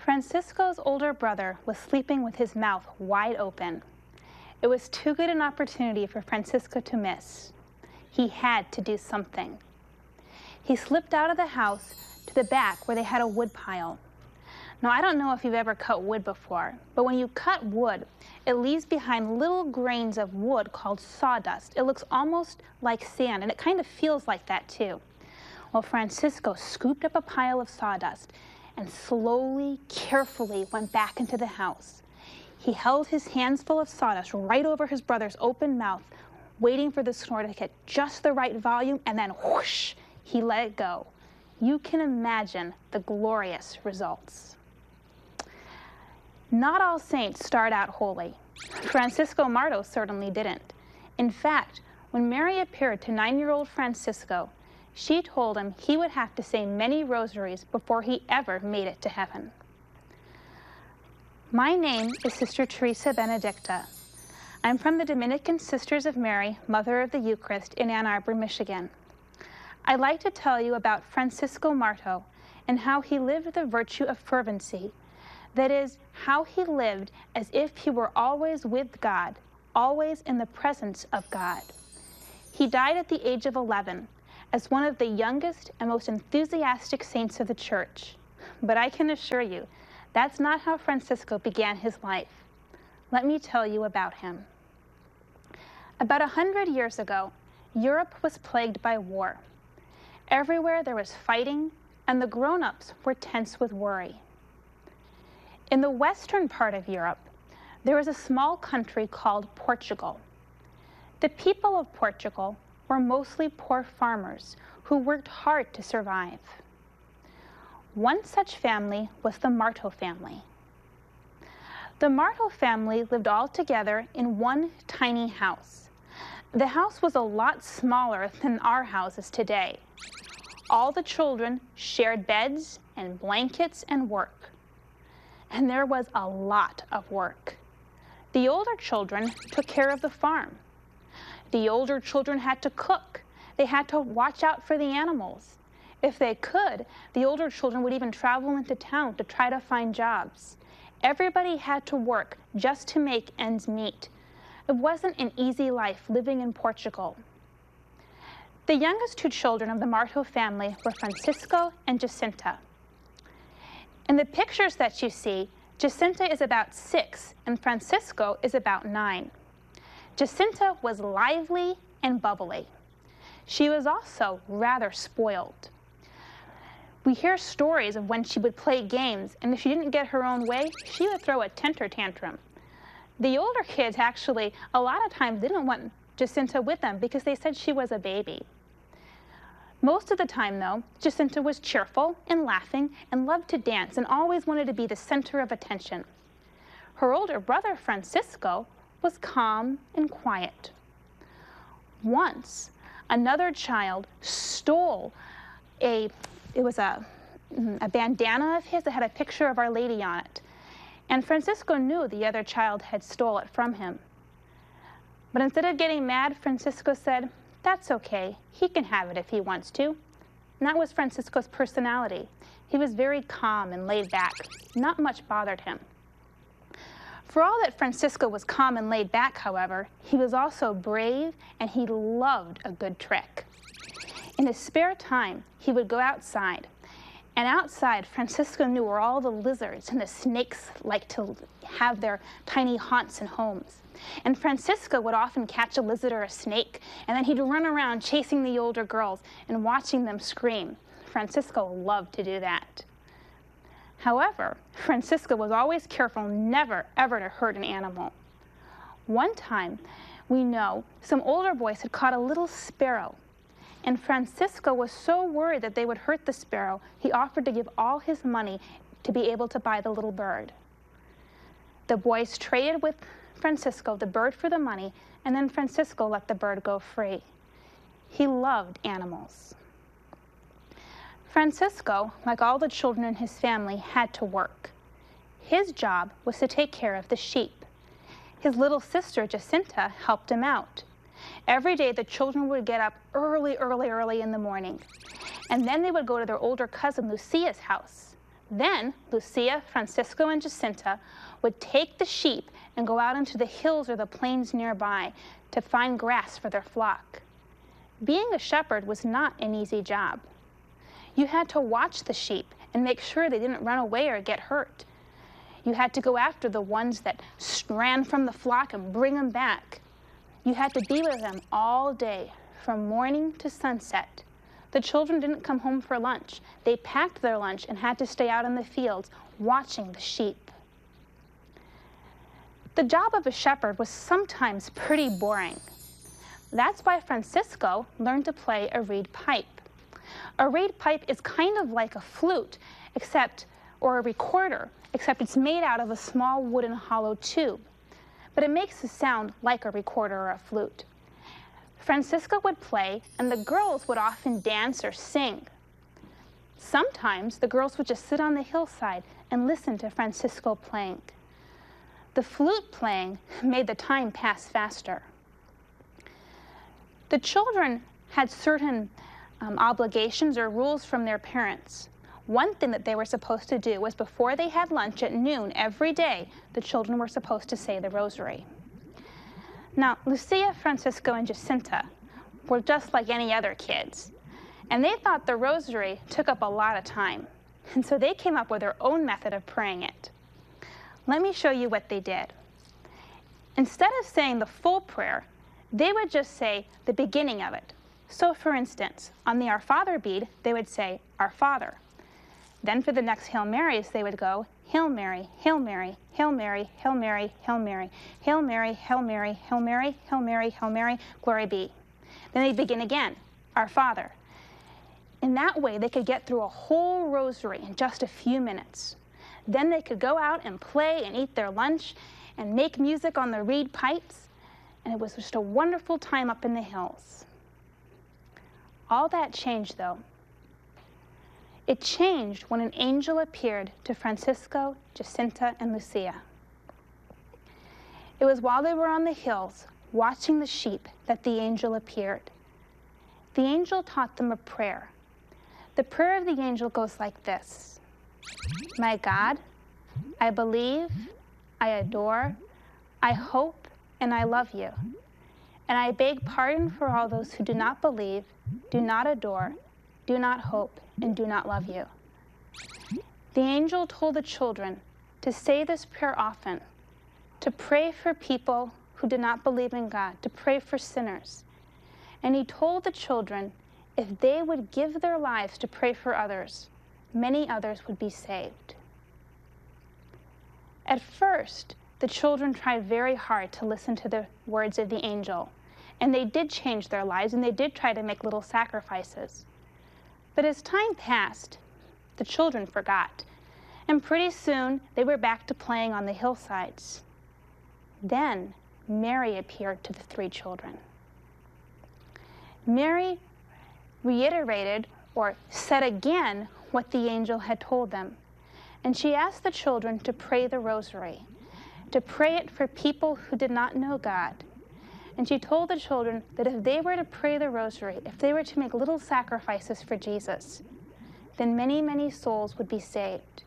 Francisco's older brother was sleeping with his mouth wide open. It was too good an opportunity for Francisco to miss. He had to do something. He slipped out of the house to the back where they had a wood pile. Now, I don't know if you've ever cut wood before, but when you cut wood, it leaves behind little grains of wood called sawdust. It looks almost like sand, and it kind of feels like that too. Well, Francisco scooped up a pile of sawdust and slowly, carefully went back into the house. He held his hands full of sawdust right over his brother's open mouth, waiting for the snore to hit just the right volume, and then whoosh, he let it go. You can imagine the glorious results. Not all saints start out holy. Francisco Marto certainly didn't. In fact, when Mary appeared to 9-year-old Francisco, she told him he would have to say many rosaries before he ever made it to heaven. My name is Sister Teresa Benedicta. I'm from the Dominican Sisters of Mary, Mother of the Eucharist in Ann Arbor, Michigan. I'd like to tell you about Francisco Marto and how he lived the virtue of fervency. That is, how he lived as if he were always with God, always in the presence of God. He died at the age of 11 as one of the youngest and most enthusiastic saints of the Church. But I can assure you, that's not how Francisco began his life. Let me tell you about him. About 100 years ago, Europe was plagued by war. Everywhere there was fighting, and the grown-ups were tense with worry. In the western part of Europe, there was a small country called Portugal. The people of Portugal were mostly poor farmers who worked hard to survive. One such family was the Marto family. The Marto family lived all together in one tiny house. The house was a lot smaller than our houses today. All the children shared beds and blankets and work. And there was a lot of work. The older children took care of the farm. The older children had to cook. They had to watch out for the animals. If they could, the older children would even travel into town to try to find jobs. Everybody had to work just to make ends meet. It wasn't an easy life living in Portugal. The youngest two children of the Marto family were Francisco and Jacinta. In the pictures that you see, Jacinta is about 6 and Francisco is about 9. Jacinta was lively and bubbly. She was also rather spoiled. We hear stories of when she would play games, and if she didn't get her own way, she would throw a temper tantrum. The older kids actually, a lot of times, didn't want Jacinta with them because they said she was a baby. Most of the time, though, Jacinta was cheerful and laughing and loved to dance and always wanted to be the center of attention. Her older brother, Francisco, was calm and quiet. Once, another child stole a bandana of his that had a picture of Our Lady on it. And Francisco knew the other child had stole it from him. But instead of getting mad, Francisco said, "That's okay. He can have it if he wants to." And that was Francisco's personality. He was very calm and laid back. Not much bothered him. For all that Francisco was calm and laid back, however, he was also brave and he loved a good trick. In his spare time, he would go outside. And outside, Francisco knew where all the lizards and the snakes like to have their tiny haunts and homes. And Francisco would often catch a lizard or a snake, and then he'd run around chasing the older girls and watching them scream. Francisco loved to do that. However, Francisco was always careful never, ever to hurt an animal. One time, we know, some older boys had caught a little sparrow, and Francisco was so worried that they would hurt the sparrow, he offered to give all his money to be able to buy the little bird. The boys traded with Francisco the bird for the money, and then Francisco let the bird go free. He loved animals. Francisco, like all the children in his family, had to work. His job was to take care of the sheep. His little sister, Jacinta, helped him out. Every day, the children would get up early in the morning, and then they would go to their older cousin Lucia's house. Then Lucia, Francisco, and Jacinta would take the sheep and go out into the hills or the plains nearby to find grass for their flock. Being a shepherd was not an easy job. You had to watch the sheep and make sure they didn't run away or get hurt. You had to go after the ones that ran from the flock and bring them back. You had to be with them all day, from morning to sunset. The children didn't come home for lunch. They packed their lunch and had to stay out in the fields watching the sheep. The job of a shepherd was sometimes pretty boring. That's why Francisco learned to play a reed pipe. A reed pipe is kind of like a flute, or a recorder, except it's made out of a small wooden hollow tube. But it makes a sound like a recorder or a flute. Francisco would play, and the girls would often dance or sing. Sometimes the girls would just sit on the hillside and listen to Francisco playing. The flute playing made the time pass faster. The children had certain obligations or rules from their parents. One thing that they were supposed to do was before they had lunch at noon every day, the children were supposed to say the rosary. Now, Lucia, Francisco, and Jacinta were just like any other kids, and they thought the rosary took up a lot of time, and so they came up with their own method of praying it. Let me show you what they did. Instead of saying the full prayer, they would just say the beginning of it. So, for instance, on the Our Father bead, they would say, Our Father. Then for the next Hail Marys, they would go, Hail Mary, Hail Mary, Hail Mary, Hail Mary, Hail Mary, Hail Mary, Hail Mary, Hail Mary, Hail Mary, Hail Mary, glory be. Then they'd begin again, Our Father. In that way, they could get through a whole rosary in just a few minutes. Then they could go out and play and eat their lunch and make music on the reed pipes, and it was just a wonderful time up in the hills. All that changed, though. It changed when an angel appeared to Francisco, Jacinta, and Lucia. It was while they were on the hills, watching the sheep, that the angel appeared. The angel taught them a prayer. The prayer of the angel goes like this. My God, I believe, I adore, I hope, and I love you. And I beg pardon for all those who do not believe, do not adore, do not hope, and do not love you. The angel told the children to say this prayer often, to pray for people who did not believe in God, to pray for sinners. And he told the children if they would give their lives to pray for others, many others would be saved. At first, the children tried very hard to listen to the words of the angel, and they did change their lives, and they did try to make little sacrifices. But as time passed, the children forgot, and pretty soon they were back to playing on the hillsides. Then Mary appeared to the three children. Mary reiterated or said again what the angel had told them, and she asked the children to pray the rosary, to pray it for people who did not know God. And she told the children that if they were to pray the rosary, if they were to make little sacrifices for Jesus, then many, many souls would be saved.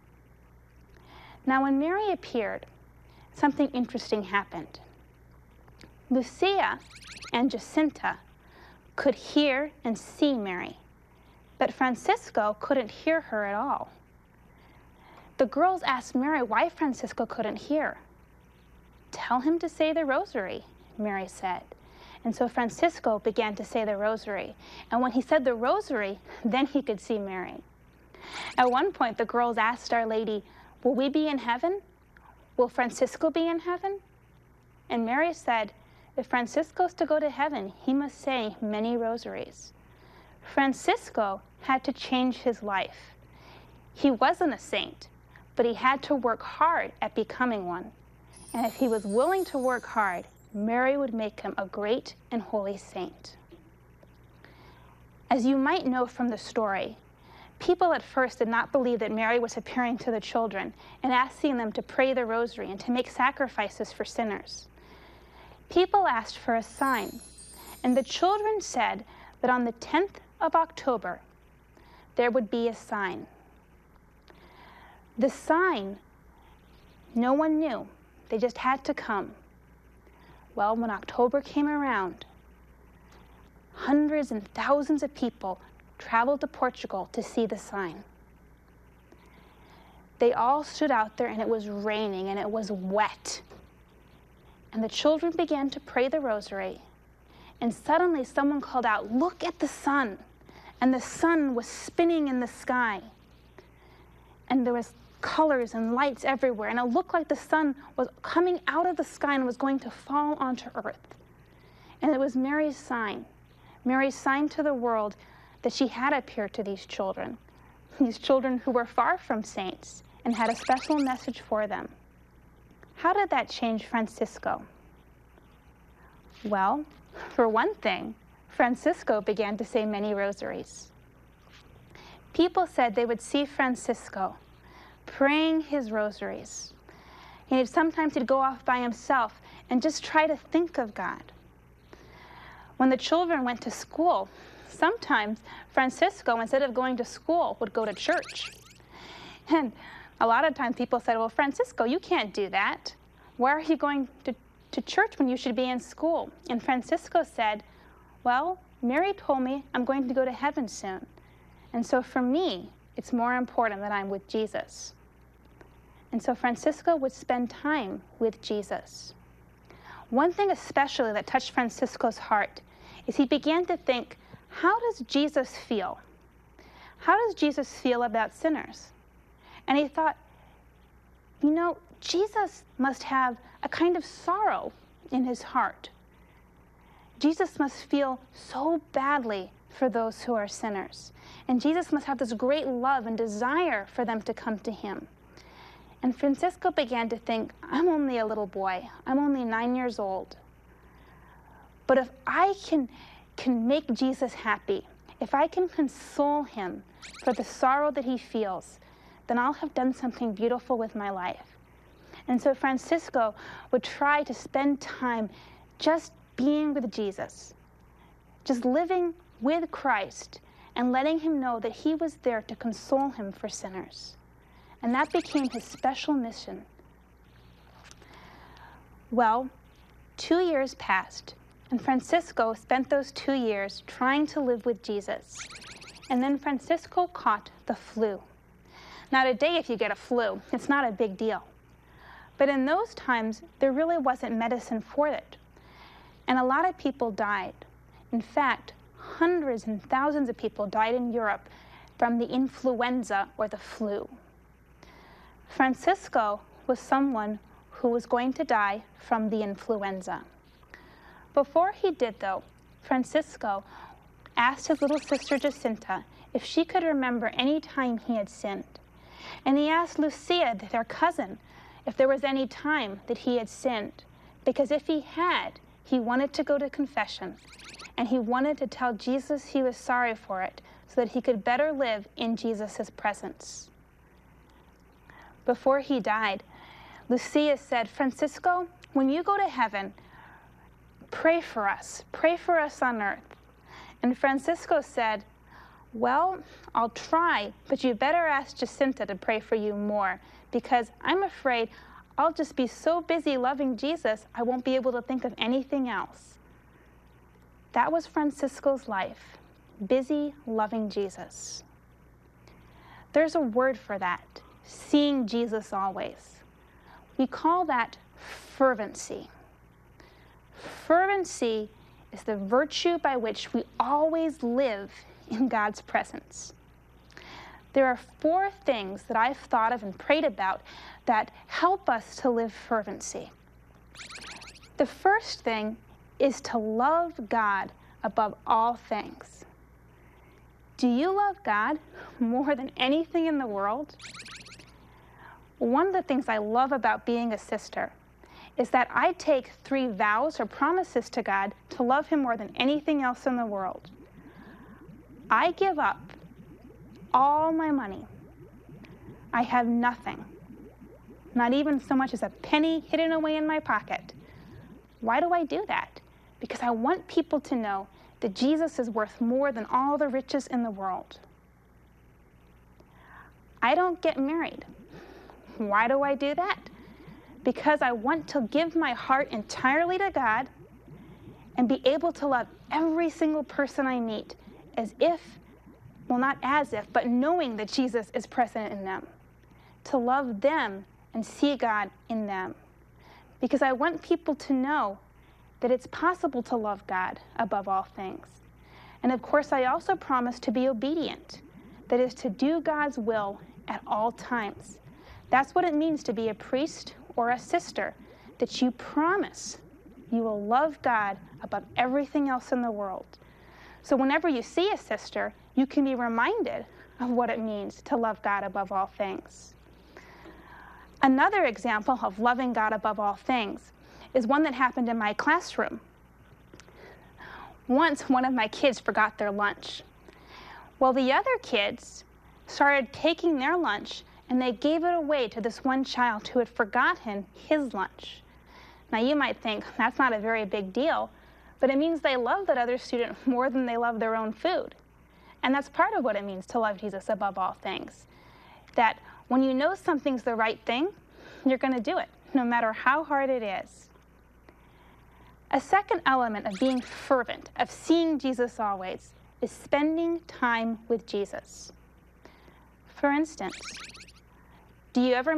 Now, when Mary appeared, something interesting happened. Lucia and Jacinta could hear and see Mary, but Francisco couldn't hear her at all. The girls asked Mary why Francisco couldn't hear. Tell him to say the rosary, Mary said. And so Francisco began to say the rosary. And when he said the rosary, then he could see Mary. At one point, the girls asked Our Lady, will we be in heaven? Will Francisco be in heaven? And Mary said, if Francisco's to go to heaven, he must say many rosaries. Francisco had to change his life. He wasn't a saint, but he had to work hard at becoming one. And if he was willing to work hard, Mary would make him a great and holy saint. As you might know from the story, people at first did not believe that Mary was appearing to the children and asking them to pray the rosary and to make sacrifices for sinners. People asked for a sign, and the children said that on the 10th of October, there would be a sign. The sign, no one knew. They just had to come. Well, when October came around, hundreds and thousands of people traveled to Portugal to see the sign. They all stood out there, and it was raining, and it was wet. And the children began to pray the rosary. And suddenly someone called out, "Look at the sun." And the sun was spinning in the sky. And there was colors and lights everywhere. And it looked like the sun was coming out of the sky and was going to fall onto earth. And it was Mary's sign to the world that she had appeared to these children who were far from saints, and had a special message for them. How did that change Francisco? Well, for one thing, Francisco began to say many rosaries. People said they would see Francisco praying his rosaries. And sometimes he'd go off by himself and just try to think of God. When the children went to school, sometimes Francisco, instead of going to school, would go to church. And a lot of times people said, "Well, Francisco, you can't do that. Why are you going to church when you should be in school?" And Francisco said, "Well, Mary told me I'm going to go to heaven soon. And so for me, it's more important that I'm with Jesus." And so Francisco would spend time with Jesus. One thing especially that touched Francisco's heart is he began to think, how does Jesus feel? How does Jesus feel about sinners? And he thought, Jesus must have a kind of sorrow in his heart. Jesus must feel so badly for those who are sinners. And Jesus must have this great love and desire for them to come to him. And Francisco began to think, I'm only a little boy. I'm only 9 years old. But if I can make Jesus happy, if I can console him for the sorrow that he feels, then I'll have done something beautiful with my life. And so Francisco would try to spend time just being with Jesus, just living with Christ and letting him know that he was there to console him for sinners. And that became his special mission. Well, 2 years passed, and Francisco spent those 2 years trying to live with Jesus. And then Francisco caught the flu. Now today, if you get a flu, it's not a big deal. But in those times, there really wasn't medicine for it. And a lot of people died. In fact, hundreds and thousands of people died in Europe from the influenza or the flu. Francisco was someone who was going to die from the influenza. Before he did, though, Francisco asked his little sister Jacinta if she could remember any time he had sinned. And he asked Lucia, their cousin, if there was any time that he had sinned. Because if he had, he wanted to go to confession. And he wanted to tell Jesus he was sorry for it so that he could better live in Jesus' presence. Before he died, Lucia said, "Francisco, when you go to heaven, pray for us on earth." And Francisco said, "Well, I'll try, but you better ask Jacinta to pray for you more, because I'm afraid I'll just be so busy loving Jesus, I won't be able to think of anything else." That was Francisco's life, busy loving Jesus. There's a word for that, seeing Jesus always. We call that fervency. Fervency is the virtue by which we always live in God's presence. There are 4 things that I've thought of and prayed about that help us to live fervency. The first thing is to love God above all things. Do you love God more than anything in the world? One of the things I love about being a sister is that I take 3 vows or promises to God to love him more than anything else in the world. I give up all my money. I have nothing, not even so much as a penny hidden away in my pocket. Why do I do that? Because I want people to know that Jesus is worth more than all the riches in the world. I don't get married. Why do I do that? Because I want to give my heart entirely to God and be able to love every single person I meet as if, well, not as if, but knowing that Jesus is present in them. To love them and see God in them. Because I want people to know that it's possible to love God above all things. And of course, I also promise to be obedient. That is, to do God's will at all times. That's what it means to be a priest or a sister, that you promise you will love God above everything else in the world. So whenever you see a sister, you can be reminded of what it means to love God above all things. Another example of loving God above all things is one that happened in my classroom. Once, one of my kids forgot their lunch. Well, the other kids started taking their lunch and they gave it away to this one child who had forgotten his lunch. Now, you might think that's not a very big deal, but it means they love that other student more than they love their own food. And that's part of what it means to love Jesus above all things. That when you know something's the right thing, you're going to do it, no matter how hard it is. A second element of being fervent, of seeing Jesus always, is spending time with Jesus. For instance, do you ever